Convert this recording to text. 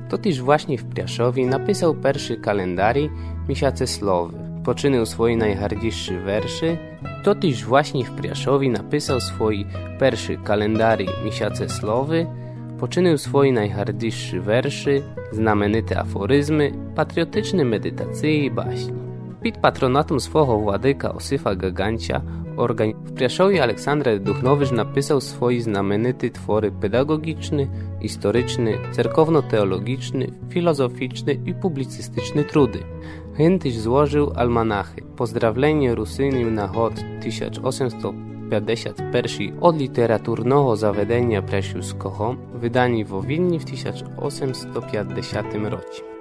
Totiž właśnie w Priaszowie napisał pierwszy kalendarz miesiące słowy. Poczynił swoje najhardziejsze werszy. Totiž właśnie w Priaszowie napisał swój pierwszy kalendarz miesiące słowy. Poczynił swoje najhardziejsze werszy, znamenite aforyzmy, patriotyczne medytacje i baśni. Pod patronatem swojego władyka Osyfa Gagancia w Priaszowie Aleksander Duchnowicz napisał swoje znamenite twory pedagogiczne, historyczne, cerkowno-teologiczne, filozoficzne i publicystyczne trudy. Chętyś złożył almanachy Pozdrawlenie Rusynim na hod 1851 od literaturnego zawiedzenia Priasiuskiego, wydani w Wilnie w 1850 roku.